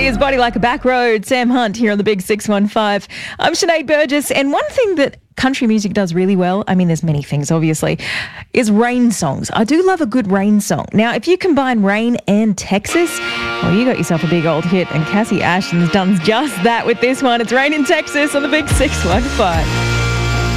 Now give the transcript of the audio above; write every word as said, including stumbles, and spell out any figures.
is Body Like a Back Road. Sam Hunt here on the Big six one five. I'm Sinead Burgess, and one thing that country music does really well, I mean there's many things obviously, is rain songs. I do love a good rain song. Now, if you combine rain and Texas, well, you got yourself a big old hit, and Cassie Ashton's done just that with this one. It's Rain in Texas on the Big six one five.